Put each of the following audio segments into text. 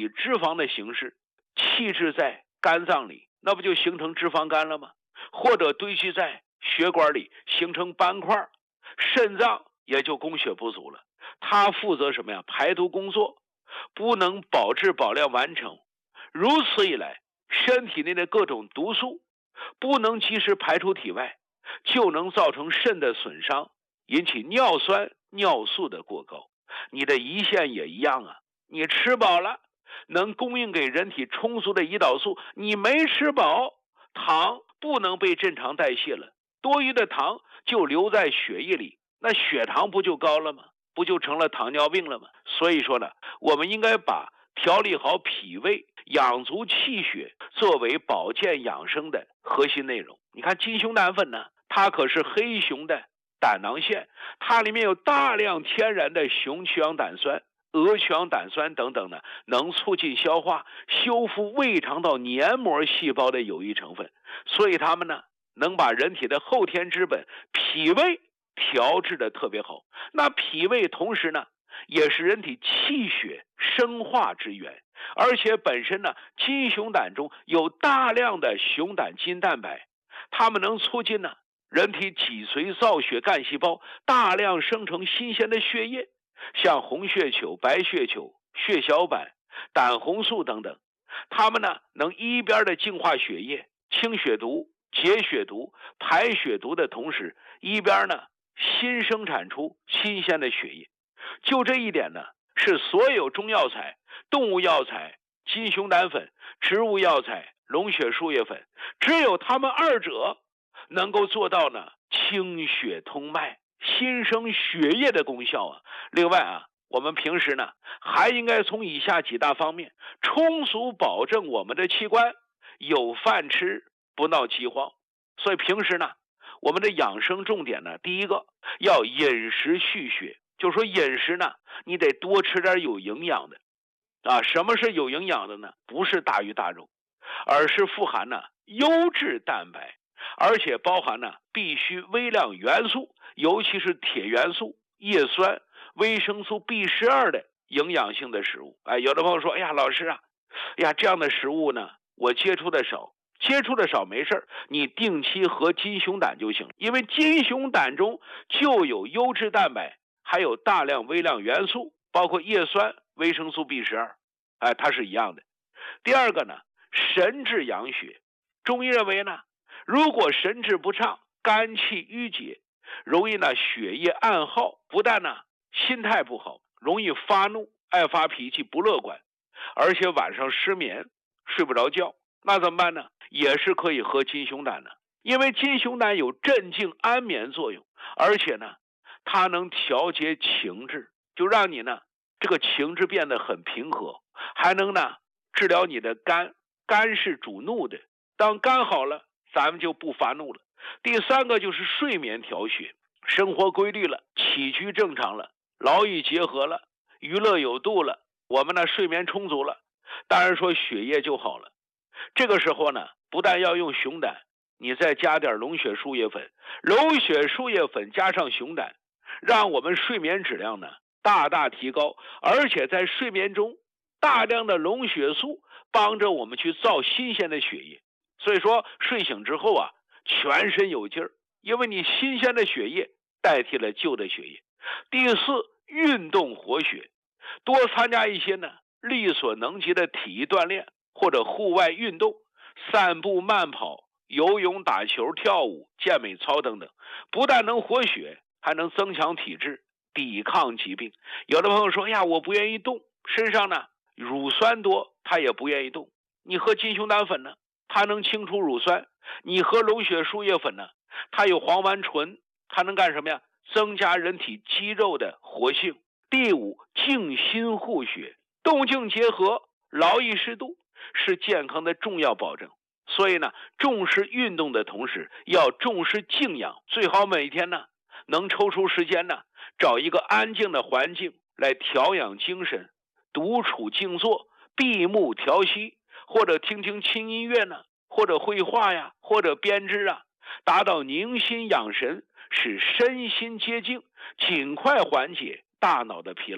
以脂肪的形式气滞在肝脏里，那不就形成脂肪肝了吗？或者堆积在血管里形成斑块，肾脏也就供血不足了。它负责什么呀？排毒工作，不能保质保量完成。如此一来，身体内的各种毒素不能及时排出体外，就能造成肾的损伤，引起尿酸尿素的过高。你的胰腺也一样啊，你吃饱了，能供应给人体充足的胰岛素，你没吃饱，糖不能被正常代谢了，多余的糖就留在血液里，那血糖不就高了吗？不就成了糖尿病了吗？所以说呢，我们应该把调理好脾胃、养足气血作为保健养生的核心内容。你看金熊胆粉呢，它可是黑熊的胆囊腺，它里面有大量天然的熊曲氧胆酸、鹅曲氧胆酸等等呢，能促进消化、修复胃肠道黏膜细胞的有益成分，所以它们呢能把人体的后天之本脾胃调制的特别好。那脾胃同时呢也是人体气血生化之源，而且本身呢金熊胆中有大量的熊胆筋蛋白，它们能促进呢人体脊髓造血干细胞大量生成新鲜的血液，像红血球、白血球、血小板、胆红素等等，它们呢能一边的净化血液、清血毒、解血毒、排血毒的同时，一边呢新生产出新鲜的血液。就这一点呢，是所有中药材、动物药材、金熊胆粉、植物药材、龙血树叶粉，只有它们二者能够做到呢清血通脉、新生血液的功效啊。另外啊，我们平时呢还应该从以下几大方面充足保证我们的器官有饭吃，不闹饥荒。所以平时呢，我们的养生重点呢，第一个要饮食蓄血，就是说饮食呢，你得多吃点有营养的啊。什么是有营养的呢？不是大鱼大肉，而是富含呢优质蛋白，而且包含呢必需微量元素，尤其是铁元素、叶酸、维生素 B12 的营养性的食物。有的朋友说，哎呀，老师啊，这样的食物呢，我接触的少。接触的少没事，你定期喝金熊胆就行，因为金熊胆中就有优质蛋白，还有大量微量元素，包括叶酸、维生素 B12，它是一样的。第二个呢，神志养血。中医认为呢，如果神志不畅，肝气郁结，容易呢血液暗耗，不但呢心态不好，容易发怒、爱发脾气、不乐观，而且晚上失眠、睡不着觉。那怎么办呢？也是可以喝金熊胆的，因为金熊胆有镇静安眠作用，而且呢它能调节情志，就让你呢这个情志变得很平和，还能呢治疗你的肝，肝是主怒的，当肝好了，咱们就不发怒了。第三个就是睡眠调血，生活规律了，起居正常了，劳逸结合了，娱乐有度了，我们呢睡眠充足了，当然说血液就好了。这个时候呢，不但要用熊胆，你再加点龙血树叶粉，龙血树叶粉加上熊胆，让我们睡眠质量呢大大提高，而且在睡眠中大量的龙血素帮着我们去造新鲜的血液，所以说睡醒之后啊，全身有劲儿，因为你新鲜的血液代替了旧的血液。第四，运动活血，多参加一些呢力所能及的体育锻炼或者户外运动，散步、慢跑、游泳、打球、跳舞、健美操等等，不但能活血，还能增强体质，抵抗疾病。有的朋友说，我不愿意动，身上呢乳酸多，他也不愿意动。你喝金熊胆粉呢，它能清除乳酸；你喝龙血树叶粉呢，它有黄烷醇，它能干什么呀？增加人体肌肉的活性。第五，静心护血，动静结合，劳逸适度，是健康的重要保证。所以呢，重视运动的同时，要重视静养，最好每天呢能抽出时间呢，找一个安静的环境来调养精神，独处静坐，闭目调息，或者听听轻音乐呢，或者绘画呀，或者编织啊，达到宁心养神，使身心皆静，尽快缓解大脑的疲劳。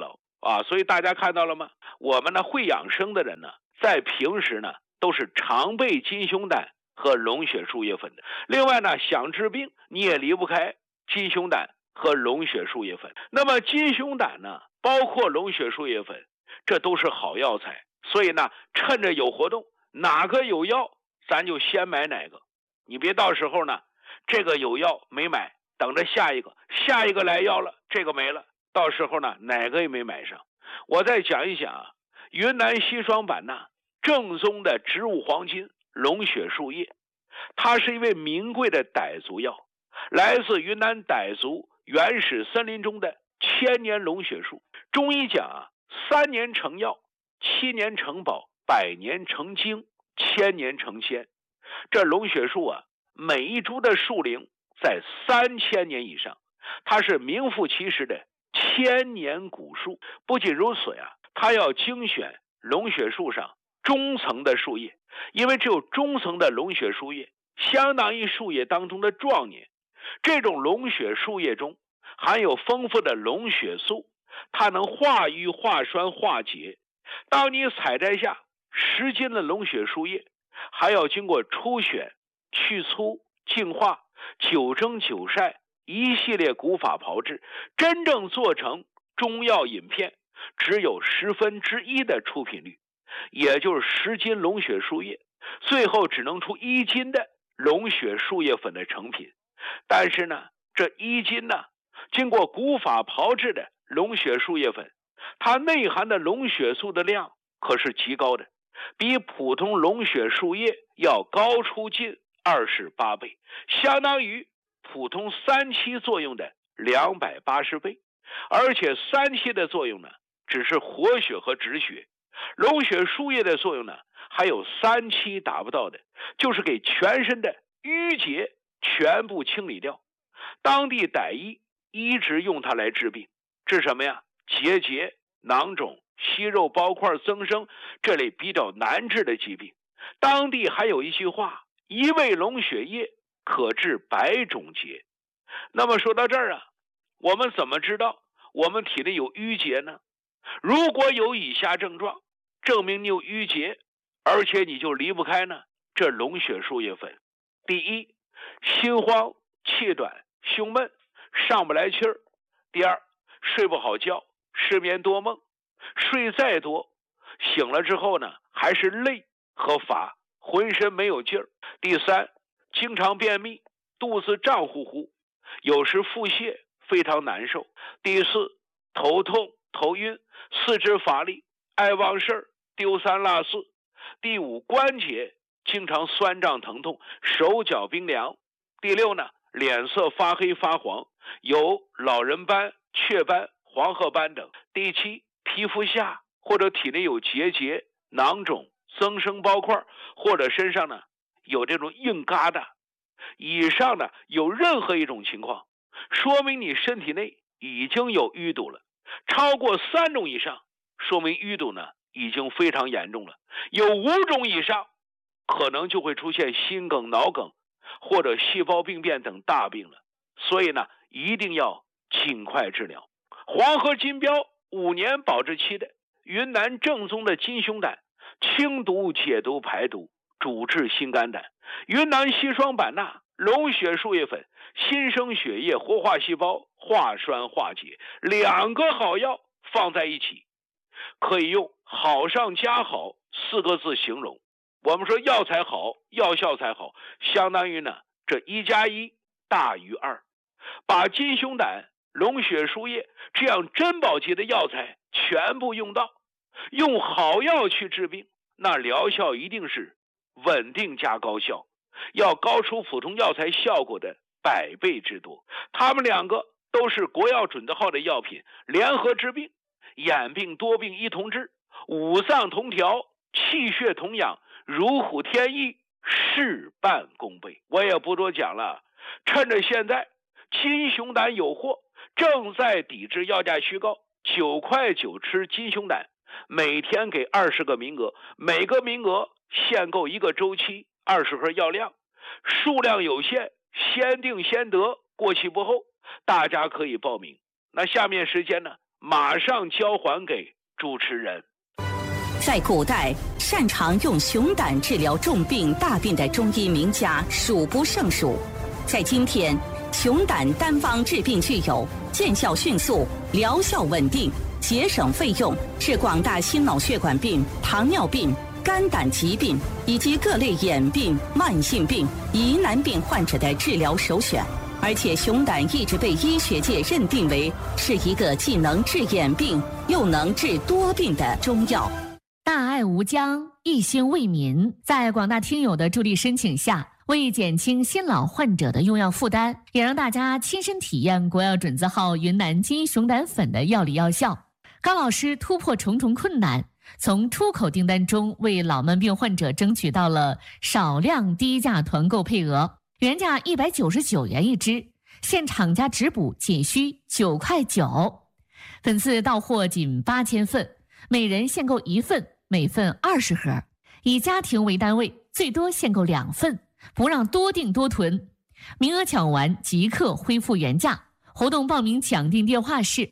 啊。所以大家看到了吗？我们呢会养生的人呢，在平时呢都是常备金熊胆和龙血树叶粉的。另外呢，想治病你也离不开金熊胆和龙血树叶粉。那么金熊胆呢，包括龙血树叶粉，这都是好药材。所以呢，趁着有活动，哪个有药，咱就先买哪个。你别到时候呢，这个有药没买，等着下一个来药了，这个没了，到时候呢，哪个也没买上。我再讲一讲啊，云南西双版纳正宗的植物黄金龙血树叶，它是一味名贵的傣族药，来自云南傣族原始森林中的千年龙血树。中医讲啊，3年成药，7年成宝，100年成精，1000年成仙。这龙血树啊，每一株的树龄在3000年以上，它是名副其实的千年古树。不仅如此呀，它要精选龙血树上中层的树叶，因为只有中层的龙血树叶相当于树叶当中的壮年。这种龙血树叶中含有丰富的龙血素，它能化瘀化栓化结。当你采摘下10斤的龙血树叶，还要经过初选、去粗、净化、9蒸9晒一系列古法炮制，真正做成中药饮片，只有1/10的出品率，也就是10斤龙血树叶，最后只能出1斤的龙血树叶粉的成品。但是呢，这1斤呢，经过古法炮制的龙血树叶粉，它内含的龙血素的量可是极高的，比普通龙血树叶要高出近28倍，相当于普通3期作用的280倍。而且3期的作用呢，只是活血和止血，龙血树叶的作用呢，还有3期达不到的，就是给全身的淤结全部清理掉。当地傣医一直用它来治病，治什么呀？结节、囊肿、息肉包块增生这类比较难治的疾病。当地还有一句话，一味龙血叶可治100种结。那么说到这儿啊，我们怎么知道我们体内有淤结呢？如果有以下症状证明你有淤结，而且你就离不开呢这龙血树叶粉。第一，心慌气短胸闷上不来气儿。第二，睡不好觉失眠多梦，睡再多醒了之后呢还是累和乏，浑身没有劲儿。第三，经常便秘，肚子胀乎乎，有时腹泻非常难受。第四，头痛头晕，四肢乏力，爱忘事儿，丢三落四。第五，关节经常酸胀疼痛，手脚冰凉。第六呢，脸色发黑发黄，有老人斑、雀斑、黄褐斑等。第七，皮肤下或者体内有结节、囊肿、增生包块，或者身上呢有这种硬疙瘩。以上呢有任何一种情况，说明你身体内已经有淤堵了。超过3种以上，说明淤堵呢已经非常严重了。有5种以上，可能就会出现心梗、脑梗或者细胞病变等大病了。所以呢，一定要尽快治疗。黄河金标5年保质期的云南正宗的金熊胆，清毒解毒排毒，主治心肝胆。云南西双版纳龙血树叶粉，新生血液活化细胞，化栓化结，2个好药放在一起，可以用好上加好4个字形容。我们说药材好，药效才好，相当于呢这1+1大于2。把金熊胆、龙血树叶这样珍宝级的药材全部用到，用好药去治病，那疗效一定是稳定加高效，要高出普通药材效果的100倍之多。它们2个都是国药准字号的药品，联合治病，眼病多病一同治，五脏同调，气血同养，如虎添翼，事半功倍。我也不多讲了，趁着现在金熊胆有货，正在抵制药价虚高，9块9吃金熊胆，每天给20个名额，每个名额限购1个周期，20盒药量，数量有限，先定先得，过期不候，大家可以报名。那下面时间呢， 马上交还给主持人。 在古代，擅长用熊胆治疗重病大病的中医名家数不胜数。在今天，熊胆单方治病具有见效迅速、疗效稳定、节省费用，是广大心脑血管病、糖尿病、肝胆疾病以及各类眼病、慢性病、疑难病患者的治疗首选。而且熊胆一直被医学界认定为是一个既能治眼病又能治多病的中药。 大爱无疆，一心为民，在广大听友的助力申请下，为减轻新老患者的用药负担，也让大家亲身体验国药准字号云南金熊胆粉的药理药效。高老师突破重重困难，从出口订单中为老慢病患者争取到了少量低价团购配额，原价199元一支，现厂家直补仅需9块9，本次到货仅8000份，每人限购1份，每份20盒，以家庭为单位，最多限购2份，不让多订多囤，名额抢完即刻恢复原价。活动报名抢订电话是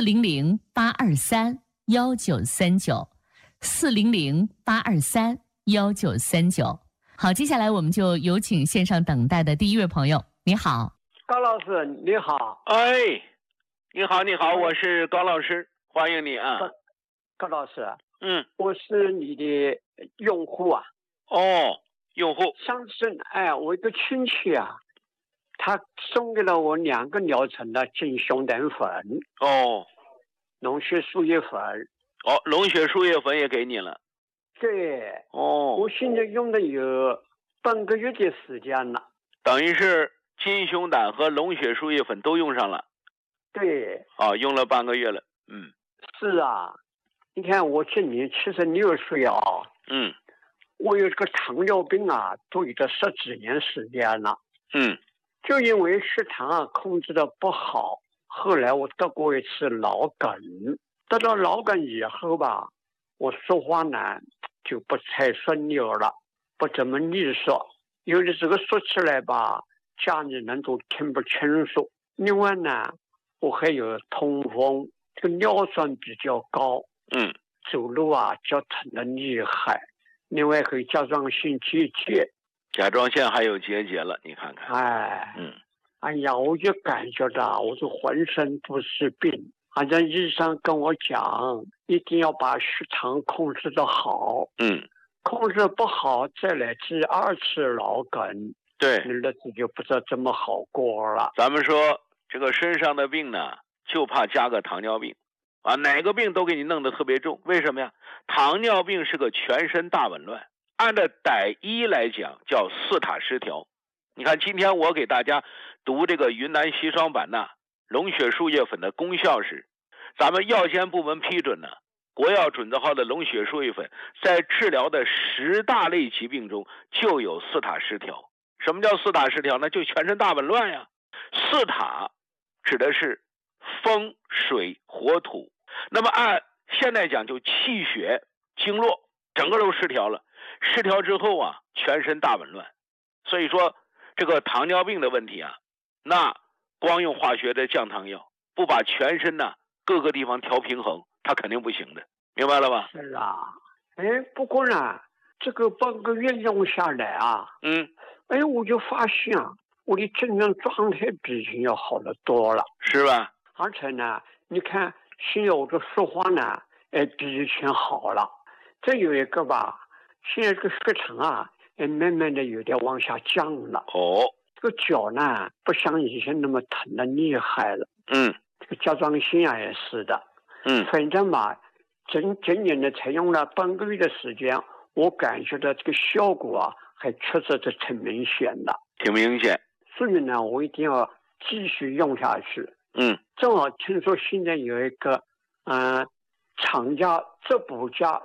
400-823-1939，400-823-1939。好，接下来我们就有请线上等待的第一位朋友。你好， 高老师，你好。 哎，你好，你好，我是高老师，欢迎你啊。 高老师， 我是你的用户啊。 哦，用户。 上次我一个亲戚啊，他送给了我2个疗程的金熊胆粉。 哦， 龙血树叶粉。 哦，龙血树叶粉也给你了。 对。 哦， 我现在用的有半个月的时间了。 等于是金熊胆和龙血树叶粉都用上了。 对。 哦，用了半个月了。 是啊，你看我今年76岁啊。我有这个糖尿病啊，都有了10几年时间了。就因为血糖啊控制的不好，后来我得过一次脑梗。得到脑梗以后吧，我说话呢就不太顺溜了，不怎么利索，有的时候说起来吧，家里人都听不清楚。另外呢，我还有痛风，这个尿酸比较高。走路啊脚疼的厉害。另外还有甲状腺结节。 甲状腺还有结节了，你看看。 哎呀，我就感觉到我这浑身都是病。好像医生跟我讲，一定要把血糖控制得好。控制不好再来治2次脑梗。 对， 日子就不知道怎么好过了。 咱们说这个身上的病呢，就怕加个糖尿病啊，哪个病都给你弄得特别重。为什么呀？糖尿病是个全身大紊乱，按照傣医来讲叫4塔失调。你看今天我给大家读这个云南硒霜版钠龙血树叶粉的功效是，咱们药监部门批准呢，国药准字号的龙血树叶粉在治疗的10大类疾病中就有4塔失调。什么叫4塔失调呢？就全身大紊乱呀。4塔指的是风水火土，那么按现在讲就气血经络整个都失调了。失调之后啊，全身大紊乱。所以说这个糖尿病的问题啊，那光用化学的降糖药，不把全身呢各个地方调平衡，它肯定不行的，明白了吧？ 是啊。不过呢，这个半个月用下来啊，我就发现啊，我的精神状态比以前要好得多了， 是吧？ 而且呢，你看现在我的说话呢，比以前好了。再有一个吧，现在这个血糖啊，慢慢的有点往下降了。这个脚呢，不像以前那么疼的厉害了。这个甲状腺啊也是的。反正吧，今年呢才用了半个月的时间，我感觉到这个效果啊，还确实是挺明显的。 挺明显。 所以呢，我一定要继续用下去。正好听说现在有一个厂家质补价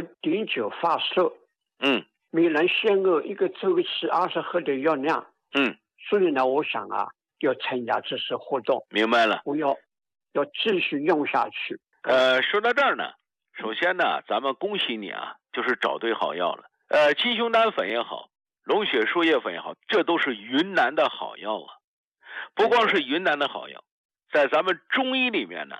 9.9发售。每人限购1个周期20盒的药量。所以呢，我想啊，要参加这次活动。 明白了。 我要继续用下去。 说到这儿呢，首先呢，咱们恭喜你啊，就是找对好药了。金熊胆粉也好，龙血树叶粉也好，这都是云南的好药啊。不光是云南的好药，在咱们中医里面呢，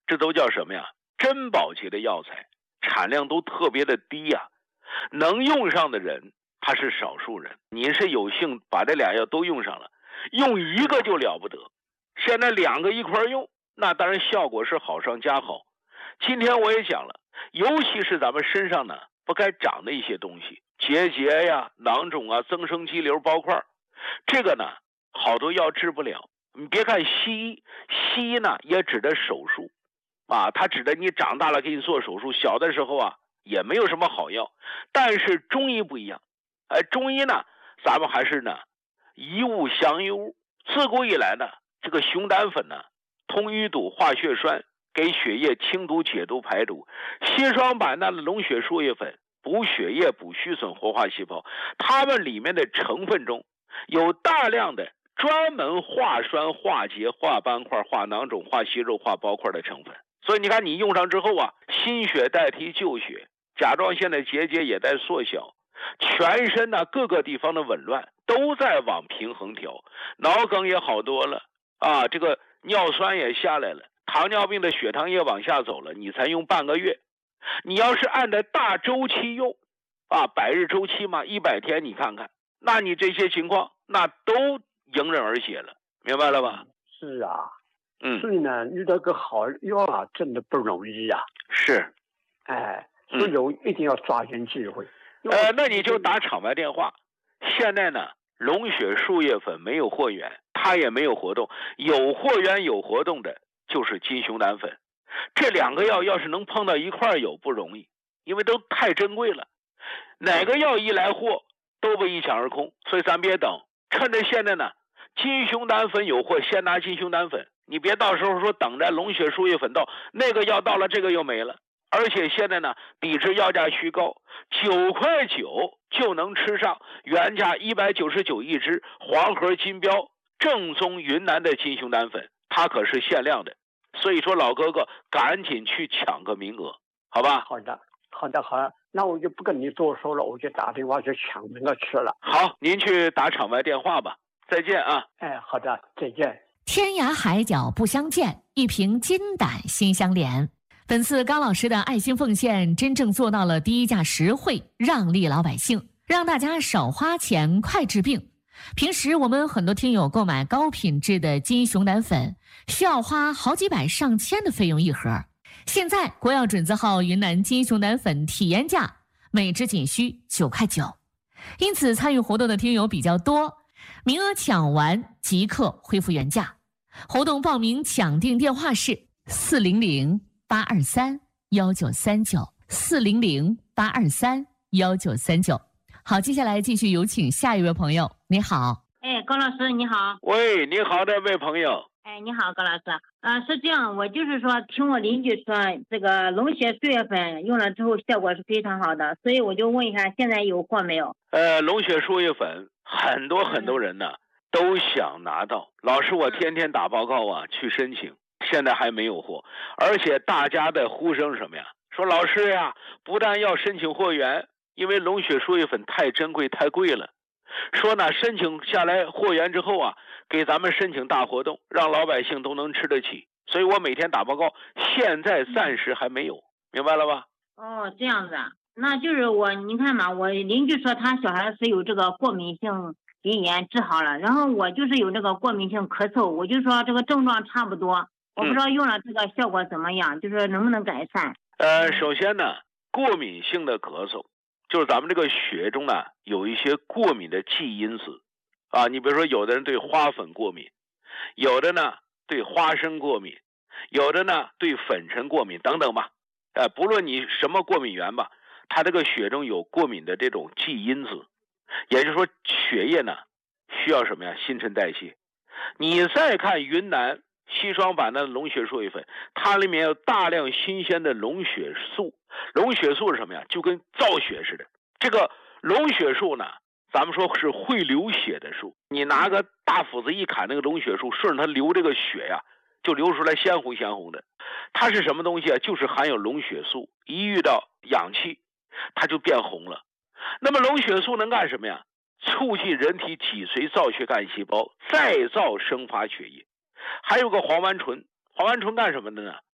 这都叫什么呀？珍宝级的药材，产量都特别的低呀，能用上的人还是少数人。你是有幸把这俩药都用上了，用一个就了不得，现在两个一块用，那当然效果是好上加好。今天我也讲了，尤其是咱们身上呢不该长的一些东西，结节呀、囊肿啊、增生肌瘤、包块，这个呢好多药治不了。你别看西医呢也指的手术啊，它指的你长大了给你做手术，小的时候啊也没有什么好药。但是中医不一样，中医呢咱们还是呢一物降一物。自古以来呢，这个熊胆粉呢通淤堵、化血栓，给血液清毒、解毒、排毒；硒霜板钠的龙血树叶粉补血液、补虚损、活化细胞。它们里面的成分中有大量的专门化栓、化结、化斑块、化囊肿、化息肉、化包块的成分。所以你看，你用上之后啊，新血代替旧血，甲状腺的结节也在缩小，全身呢各个地方的紊乱都在往平衡调，脑梗也好多了啊，这个尿酸也下来了，糖尿病的血糖也往下走了。你才用半个月，你要是按照大周期用啊，100日周期嘛，100天，你看看，那你这些情况那都迎刃而解了，明白了吧？ 是啊，所以呢，遇到个好药啊，真的不容易呀。 是， 所以一定要抓紧机会。 那你就打场外电话。现在呢，龙血树叶粉没有货源，它也没有活动，有货源有活动的就是金熊胆粉。这两个药要是能碰到一块有不容易，因为都太珍贵了，哪个药一来货都被一抢而空。所以咱别等，趁着现在呢金熊胆粉有货，先拿金熊胆粉，你别到时候说等着龙血树叶粉到，那个药到了这个又没了。而且现在呢抵制药价虚高，9.9块就能吃上原价199一支黄河金标正宗云南的金熊胆粉，它可是限量的。所以说老哥哥赶紧去抢个名额，好吧？ 好的，那我就不跟你多说了，我就打电话去抢名额去了。 好，您去打场外电话吧。再见啊！ 好的，再见。 天涯海角不相见，一瓶金胆心相连。本次高老师的爱心奉献真正做到了低价实惠，让利老百姓，让大家少花钱快治病。平时我们很多听友购买高品质的金熊胆粉需要花好几百上千的费用一盒，现在国药准字号云南金熊胆粉体验价每支仅需9.9块，因此参与活动的听友比较多，名额抢完即刻恢复原价。活动报名抢订电话是400-823-1939，400-823-1939。好，接下来继续有请下一位朋友。你好。 高老师你好。 喂，你好，这位朋友。 你好，高老师。是这样，我就是说听我邻居说这个龙血树叶粉用了之后效果是非常好的，所以我就问一下现在有货没有？ 龙血树叶粉很多人呢都想拿到，老师我天天打报告啊去申请，现在还没有货。而且大家的呼声是什么呀？说老师呀，不但要申请货源，因为龙血树叶粉太珍贵太贵了，说呢申请下来货源之后啊，给咱们申请大活动，让老百姓都能吃得起。所以我每天打报告，现在暂时还没有，明白了吧？ 这样子啊，那就是你看嘛，我邻居说他小孩是有这个过敏性鼻炎治好了，然后我就是有这个过敏性咳嗽，我就说这个症状差不多，我不知道用了这个效果怎么样，就是能不能改善？ 首先呢，过敏性的咳嗽就是咱们这个血中呢有一些过敏的忌因子啊，你比如说有的人对花粉过敏，有的呢对花生过敏，有的呢对粉尘过敏等等吧。不论你什么过敏源吧，它这个血中有过敏的这种忌因子，也就是说血液呢需要什么呀？新陈代谢。你再看云南硒霜板的龙血树叶粉，它里面有大量新鲜的龙血素。龙血素是什么呀？就跟造血似的。这个龙血素呢，咱们说是会流血的树，你拿个大斧子一砍那个龙血素，顺着它流这个血呀，就流出来鲜红的。它是什么东西啊？就是含有龙血素，一遇到氧气它就变红了。那么龙血素能干什么呀？促进人体脊髓造血干细胞再造生发血液。还有个黄烷醇，黄烷醇干什么的呢？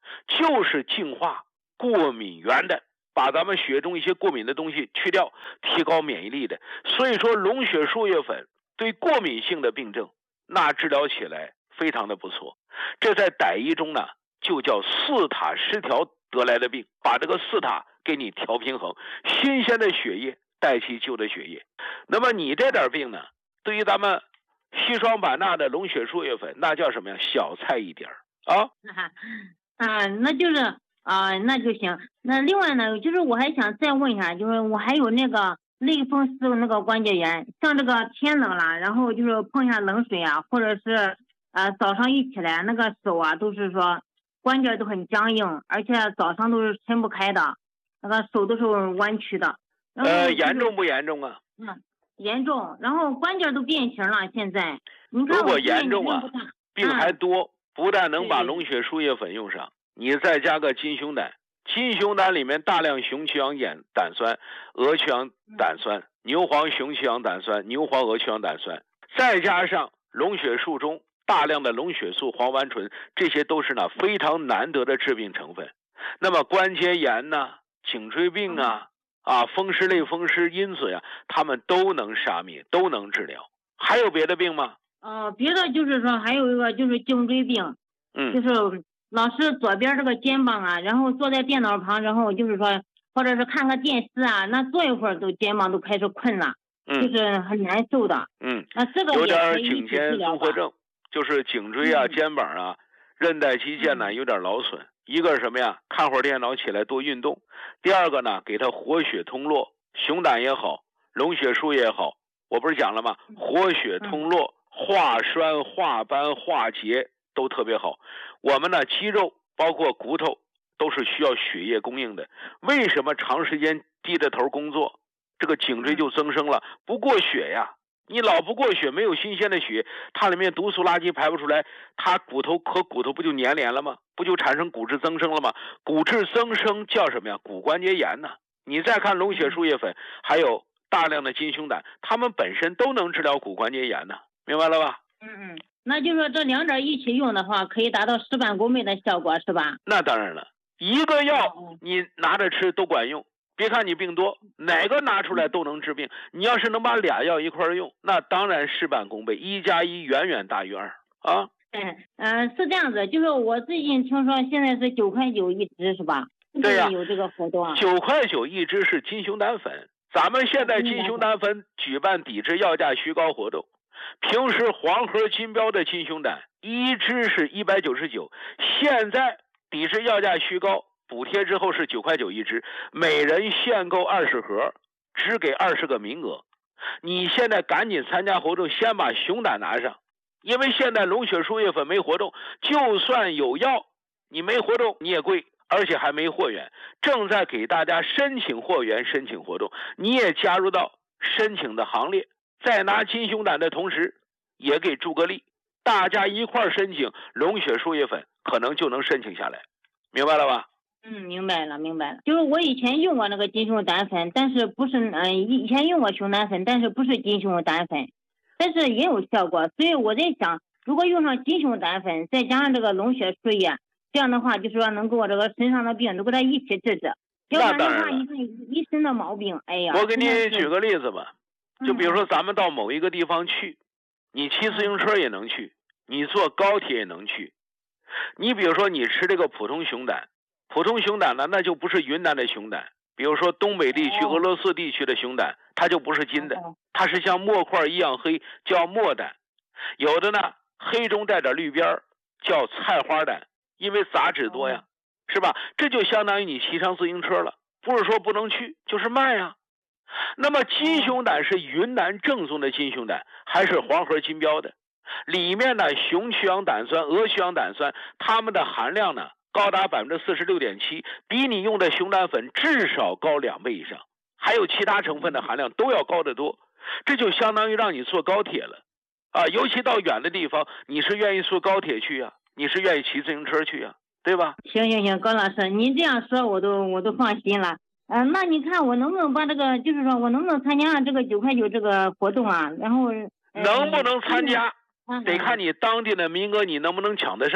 就是净化过敏源的，把咱们血中一些过敏的东西去掉，提高免疫力的。所以说龙血树叶粉对过敏性的病症那治疗起来非常的不错。这在傣医中呢就叫四塔失调得来的病，把这个四塔给你调平衡，新鲜的血液代替旧的血液。那么你这点病呢，对于咱们硒霜版钠的龙血树叶粉那叫什么呀？小菜一碟啊。 那就是那就行。那另外呢，就是我还想再问一下，就是我还有那个类风湿那个关节炎，像这个天冷了，然后就是碰一下冷水啊，或者是早上一起来那个手啊，都是说关节都很僵硬，而且早上都是伸不开的，那个手都是弯曲的。然后严重不严重啊？ 严重，然后关节都变形了。现在你看， 如果严重啊，病还多，不但能把龙血树叶粉用上，你再加个金熊胆，金熊胆里面大量雄曲氧胆酸、鹅曲氧胆酸、牛黄雄曲氧胆酸、牛黄鹅曲氧胆酸，再加上龙血树中大量的龙血素、黄烷醇，这些都是呢非常难得的致病成分。那么关节炎呐、颈椎病啊、风湿类风湿因子呀，他们都能杀灭，都能治疗。还有别的病吗？ 别的就是说还有一个就是颈椎病，就是老是左边这个肩膀啊，然后坐在电脑旁，然后就是说或者是看个电视啊，那坐一会儿都肩膀都开始困了，就是很难受的。那这个有点颈肩综合症，就是颈椎啊、肩膀啊、韧带肌腱呢有点劳损。一个是什么呀？看会儿电脑起来多运动。第二个呢，给它活血通络，熊胆也好，龙血树也好，我不是讲了吗？活血通络、化栓、化斑、化结都特别好。我们呢，肌肉包括骨头都是需要血液供应的。为什么长时间低着头工作，这个颈椎就增生了？不过血呀。你老不过血，没有新鲜的血，它里面毒素垃圾排不出来，它骨头和骨头不就粘连了吗？不就产生骨质增生了吗？骨质增生叫什么呀？骨关节炎呢。你再看龙血树叶粉，还有大量的金熊胆，它们本身都能治疗骨关节炎呢，明白了吧？ 那就说这两者一起用的话，可以达到事半功倍的效果，是吧？ 那当然了，一个药你拿着吃都管用。别看你病多，哪个拿出来都能治病。你要是能把俩药一块用，那当然事半功倍，1+1远远大于2啊。 是这样子，就是我最近听说现在是9块9一支，是吧？ 对呀， 有这个活动啊。 9块9一支是金熊胆粉，咱们现在金熊胆粉举办抵制药价虚高活动。平时黄盒金标的金熊胆一支是199，现在抵制药价虚高。补贴之后是9块9一支，每人限购20盒，只给20个名额。你现在赶紧参加活动，先把熊胆拿上，因为现在龙血树叶粉没活动，就算有药，你没活动你也贵，而且还没货源。正在给大家申请货源、申请活动，你也加入到申请的行列。在拿金熊胆的同时，也给助个力，大家一块申请龙血树叶粉，可能就能申请下来，明白了吧？ 明白了。就是我以前用过那个金熊胆粉，但是不是以前用过熊胆粉，但是不是金熊胆粉，但是也有效果。所以我在想，如果用上金熊胆粉，再加上这个龙血树叶，这样的话就是说能给我这个身上的病都给它一起治。要不然的话，一身的毛病，哎呀。 我给你举个例子吧，就比如说咱们到某一个地方去，你骑自行车也能去，你坐高铁也能去。你比如说你吃这个普通熊胆。普通熊胆呢，那就不是云南的熊胆，比如说东北地区、俄罗斯地区的熊胆，它就不是金的，它是像墨块一样黑，叫墨胆。有的呢，黑中带点绿边，叫菜花胆，因为杂质多呀，是吧？这就相当于你骑上自行车了，不是说不能去，就是慢呀。那么金熊胆是云南正宗的金熊胆，还是黄盒金标的？里面呢，雄曲氧胆酸、鹅曲氧胆酸，它们的含量呢？高达46.7%，比你用的熊胆粉至少高2倍以上，还有其他成分的含量都要高得多，这就相当于让你坐高铁了啊！尤其到远的地方，你是愿意坐高铁去呀，你是愿意骑自行车去呀，对吧？ 行，高老师，您这样说我都放心了。那你看我能不能把这个，就是说我能不能参加这个9块9这个活动啊？然后能不能参加，得看你当地的名额你能不能抢得上。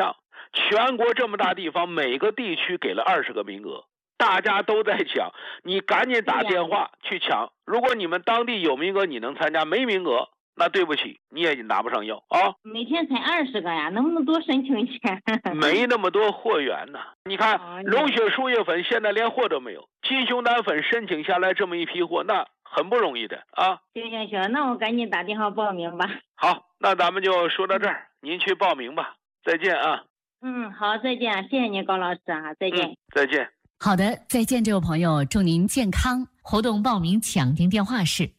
全国这么大地方，每个地区给了20个名额，大家都在抢，你赶紧打电话去抢。如果你们当地有名额，你能参加；没名额，那对不起，你也拿不上药啊。 每天才20个呀，能不能多申请一些？ 没那么多货源呢。你看，龙血输液粉现在连货都没有，金熊胆粉申请下来这么一批货，那很不容易的啊。 行，那我赶紧打电话报名吧。 好，那咱们就说到这儿，您去报名吧。再见啊。 好，再见，谢谢您高老师啊，再见。 再见。 好的，再见，这位朋友，祝您健康。活动报名抢订电话是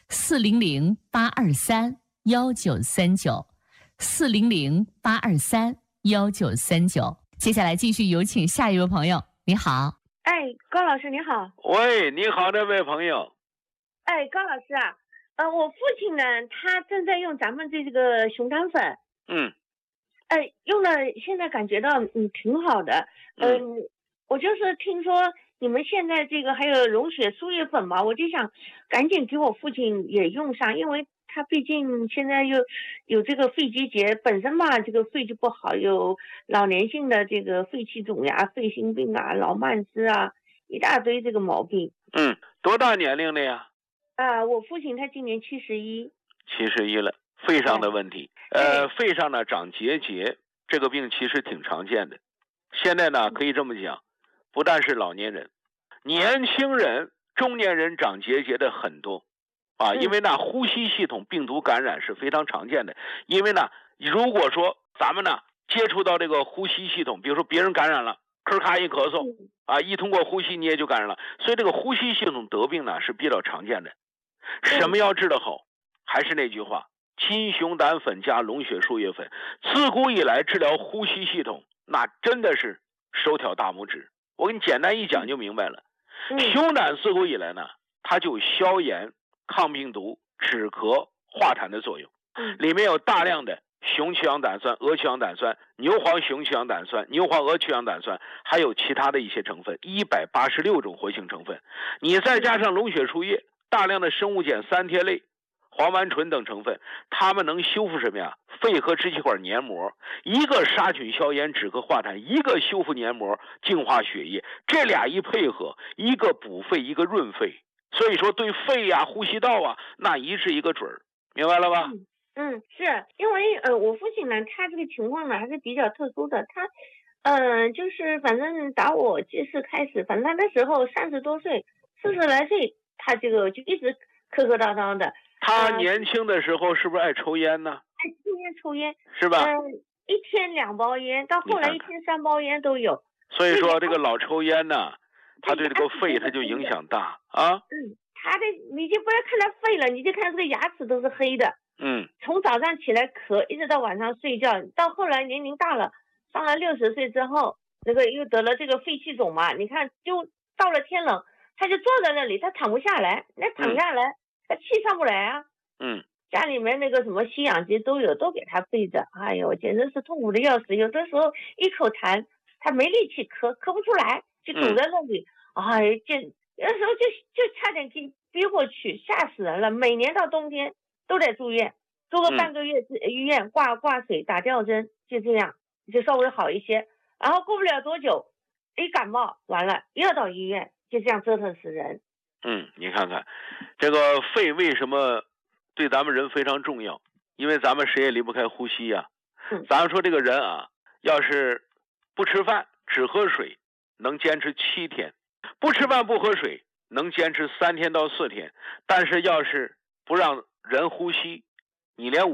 400-823-1939，400-823-1939。接下来继续有请下一位朋友。你好。 高老师你好。 喂，你好，这位朋友。 高老师啊，我父亲呢，他正在用咱们这个熊胆粉。用了，现在感觉到挺好的。我就是听说你们现在这个还有溶血输液粉嘛，我就想赶紧给我父亲也用上，因为他毕竟现在又有这个肺结节，本身嘛这个肺就不好，有老年性的这个肺气肿呀、肺心病啊、老慢支啊，一大堆这个毛病。 多大年龄的呀？ 我父亲他今年71。 71了，肺上的问题。肺上呢长结节，这个病其实挺常见的。现在呢可以这么讲，不但是老年人，年轻人、中年人长结节的很多啊，因为呢呼吸系统病毒感染是非常常见的。因为呢如果说咱们呢接触到这个呼吸系统，比如说别人感染了，咳咔一咳嗽啊，一通过呼吸你也就感染了，所以这个呼吸系统得病呢是比较常见的。什么要治得好？还是那句话，金熊胆粉加龙血输液粉，自古以来治疗呼吸系统那真的是手挑大拇指。我给你简单一讲就明白了。熊胆自古以来呢，它就有消炎、抗病毒、止咳、化痰的作用。里面有大量的雄曲氧胆酸、鹅曲氧胆酸、牛黄雄曲氧胆酸、牛黄鹅曲氧胆酸，还有其他的一些成分，186种活性成分。你再加上龙血输液，大量的生物碱、三萜类、黄烷醇等成分，它们能修复什么呀？肺和支气管黏膜，一个杀菌消炎止咳化痰，一个修复黏膜净化血液，这俩一配合，一个补肺一个润肺，所以说对肺呀、呼吸道啊那一治一个准儿，明白了吧？ 是因为我父亲呢，他这个情况呢还是比较特殊的，他就是反正打我记事开始，反正他那时候30多岁，40来岁，他这个就一直磕磕叨叨的。 他年轻的时候是不是爱抽烟呢？ 抽烟是吧？ 一天2包烟，到后来一天3包烟都有。 所以说这个老抽烟呢，他对这个肺他就影响大啊。 他的你就不要看他肺了，你就看这个牙齿都是黑的。从早上起来咳，一直到晚上睡觉，到后来年龄大了，上了60岁之后，这个又得了这个肺气肿嘛。你看，就到了天冷，他就坐在那里，他躺不下来，那躺下来。他气上不来啊。家里面那个什么吸氧机都有，都给他备着。哎呦，简直是痛苦的要死。有的时候一口痰，他没力气咳不出来，就堵在那里。哎，有的时候就差点给憋过去，吓死人了。每年到冬天都得住院，住个半个月医院挂水打吊针，就这样就稍微好一些。然后过不了多久，一感冒完了又要到医院，就这样折腾死人。 你看看这个肺为什么对咱们人非常重要？因为咱们谁也离不开呼吸呀。咱们说这个人啊，要是不吃饭只喝水，能坚持7天；不吃饭不喝水，能坚持3天到4天。但是要是不让人呼吸，你连